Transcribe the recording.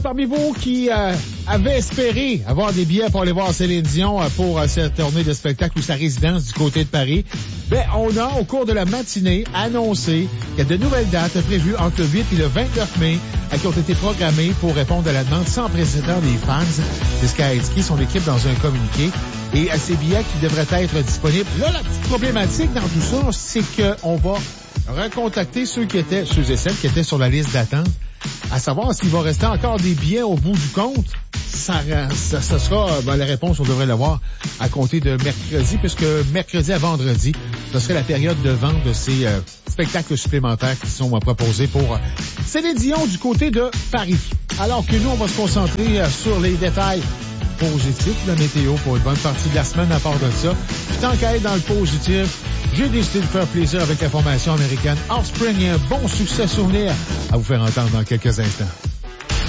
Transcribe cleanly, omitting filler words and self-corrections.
Parmi vous qui avaient espéré avoir des billets pour aller voir Céline Dion pour cette tournée de spectacle ou sa résidence du côté de Paris, ben on a, au cours de la matinée, annoncé qu'il y a de nouvelles dates prévues entre le 8 et le 29 mai qui ont été programmées pour répondre à la demande sans précédent des fans de Skyski, son équipe dans un communiqué. Et ces billets qui devraient être disponibles. Là, la petite problématique dans tout ça, c'est qu'on va recontacter ceux et celles qui étaient sur la liste d'attente, à savoir s'il va rester encore des billets au bout du compte. Ça sera, la réponse, on devrait l'avoir à compter de mercredi, puisque mercredi à vendredi, ce serait la période de vente de ces spectacles supplémentaires qui sont proposés pour Céline Dion du côté de Paris. Alors que nous, on va se concentrer sur les détails positifs de la météo pour une bonne partie de la semaine à part de ça. Puis tant qu'à être dans le positif, j'ai décidé de faire plaisir avec la formation américaine Offspring et un bon succès souvenir à vous faire entendre dans quelques instants.